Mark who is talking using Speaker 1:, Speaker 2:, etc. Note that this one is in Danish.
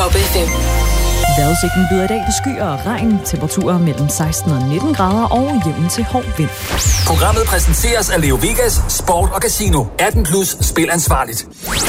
Speaker 1: Pop FM.
Speaker 2: Vejrudsigten byder i dag på skyer og regn, temperaturer mellem 16 og 19 grader og jævn til hård vind.
Speaker 3: Programmet præsenteres af Leo Vegas, Sport og Casino. 18+ spil ansvarligt.